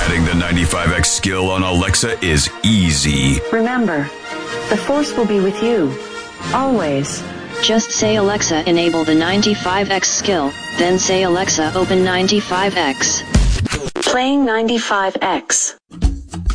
Adding the 95X skill on Alexa is easy. Remember, the Force will be with you. Always. Just say Alexa enable the 95X skill, then say Alexa open 95X. Playing 95X.